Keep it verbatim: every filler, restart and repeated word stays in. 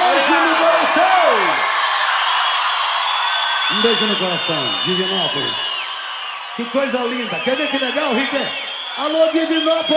beijo no coração! Um beijo no coração, Divinópolis. Que coisa linda. Quer ver que legal, Rick? Alô, Divinópolis!